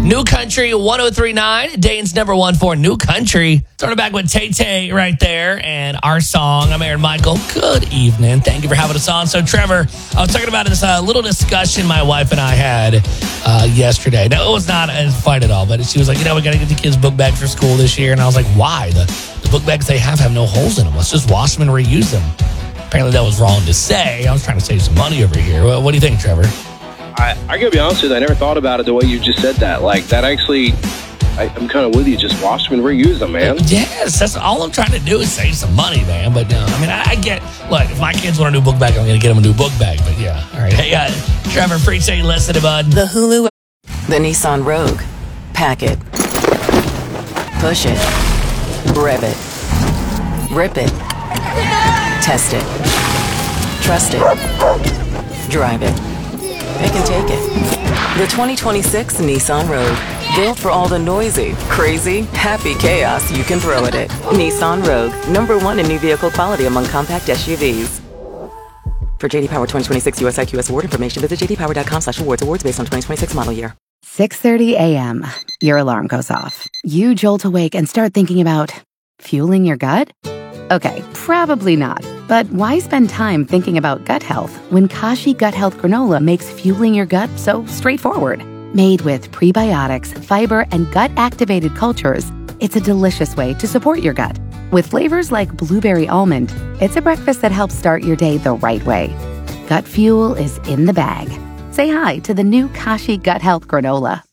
New Country 1039, Dane's number one for New Country. Starting back with Tay Tay right there and our song. I'm Aaron Michael. Good evening. Thank you for having us on. So, Trevor, I was talking about this little discussion my wife and I had yesterday. No, it was not a fight at all, but she was like, we got to get the kids book bags for school this year. And I was like, why? The book bags they have no holes in them. Let's just wash them and reuse them. Apparently that was wrong to say. I was trying to save some money over here. What do you think, Trevor? I gotta be honest with you, I never thought about it the way you just said that. Like, that actually, I'm kind of with you. Just wash them and reuse them, man. Yes, that's all I'm trying to do is save some money, man. But, I get, look, if my kids want a new book bag, I'm going to get them a new book bag. But, yeah. All right. Hey, Trevor, appreciate you listening, bud. The Hulu. The Nissan Rogue. Pack it. Push it. Rev it. Rip it. Test it. Trust it. Drive it. Pick and take it. The 2026 Nissan Rogue. Built for all the noisy, crazy, happy chaos you can throw at it. Nissan Rogue. #1 in new vehicle quality among compact SUVs. For JD Power 2026 US IQS award information, visit jdpower.com/awards. Awards based on 2026 model year. 6:30 a.m. Your alarm goes off. You jolt awake and start thinking about fueling your gut? Okay, probably not. But why spend time thinking about gut health when Kashi Gut Health Granola makes fueling your gut so straightforward? Made with prebiotics, fiber, and gut-activated cultures, it's a delicious way to support your gut. With flavors like blueberry almond, it's a breakfast that helps start your day the right way. Gut fuel is in the bag. Say hi to the new Kashi Gut Health Granola.